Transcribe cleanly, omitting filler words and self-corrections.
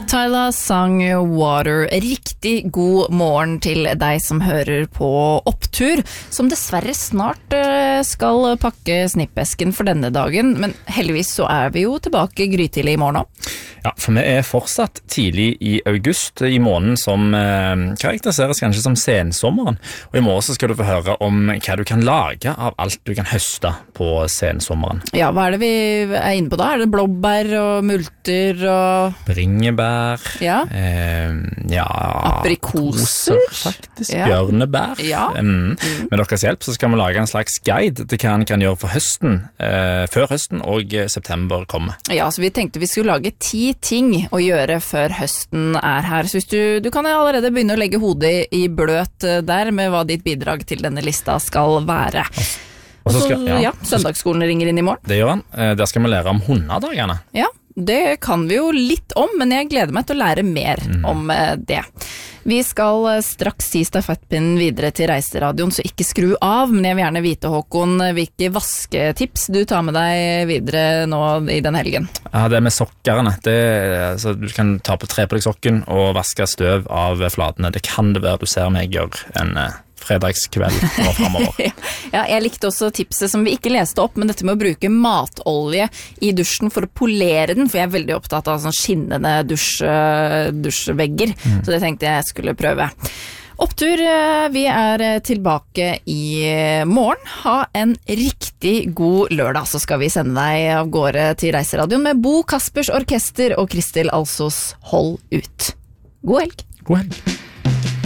Tyla sang Water. Riktig god morgen til deg som hører på Opptur, som dessverre snart skal pakke snippesken for denne dagen, men heldigvis så vi jo tilbake grytidlig I morgen også. Ja, for vi fortsatt tidlig I august, I måneden som karakteriseres kanskje som sensommeren. Og I morgen så skal du få høre om hva du kan lage av alt du kan høste på sensommeren. Ja, hva det vi inne på da? Det blåbær og multer og... Bringebær. Ja. Aprikoser, faktisk. Ja. Bjørnebær. Ja. Med deres hjelp så skal vi lage en slags guide til hva en kan gjøre for høsten, før høsten og september kommer. Ja, så vi tenkte vi skulle lage 10 ting å gjøre før høsten her. Så hvis du kan allerede begynne å legge hodet I bløt der med hva ditt bidrag til denne lista skal være. Og så, søndagsskolen ringer inn I morgen. Det gjør han. Der skal vi lære om hundedagene. Ja, det kan vi jo litt om, men jeg gleder meg til å lære mer om det. Vi skal straks si stafettpinnen videre til Reiseradioen, så ikke skru av, men jeg vil gjerne vite, Håkon, hvilke vasketips du tar med deg videre nå I den helgen. Ja, det med sokkerne. Så du kan ta på tre på deg sokken og vaske støv av flatene. Det kan det være du ser meg gjøre en fredagskveld og fremover. Ja, jeg likte også tipset som vi ikke leste opp, men dette med å bruke matolje I dusjen for å polere den, for jeg veldig opptatt av sånn skinnende dusjvegger, så det tenkte jeg skulle prøve. Opptur, vi tilbake I morgen. Ha en riktig god lørdag, så skal vi sende deg av gårde til Reiseradioen med Bo Kaspers Orkester og Kristel Alsos Hold ut. God helg! God helg!